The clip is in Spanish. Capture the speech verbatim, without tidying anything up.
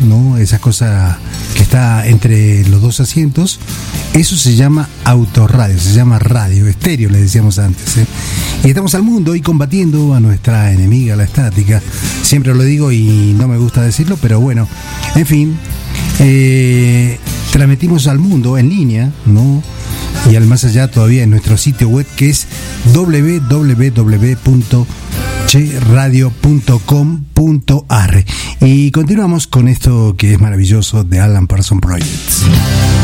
¿no? Esa cosa que está entre los dos asientos, eso se llama autorradio, se llama radio, estéreo le decíamos antes, ¿eh? Y estamos al mundo y combatiendo a nuestra enemiga, la estática. Siempre lo digo y no me gusta decirlo, pero bueno, en fin, eh, transmitimos al mundo en línea, ¿no? Y al más allá todavía en nuestro sitio web, que es doble u doble u doble u punto che radio punto com punto a r. Y continuamos con esto que es maravilloso de Alan Parsons Project.